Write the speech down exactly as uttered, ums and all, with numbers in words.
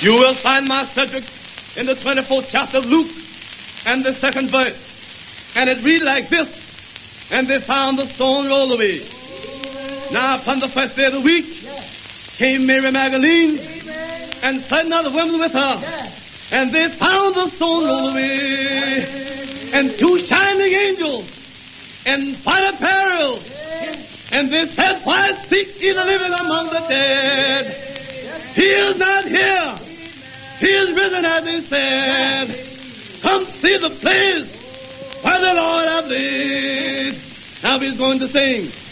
You will find my subject in the twenty-fourth chapter of Luke and the second verse. And it reads like this: and they found the stone rolled away. Now upon the first day of the week came Mary Magdalene and certain other women with her. And they found the stone rolled away. And two shining angels in fine apparel. And they said, why seek ye the living among the dead? He is not here. He is risen, as they said. Come see the place where the Lord hath laid. Now he's going to sing.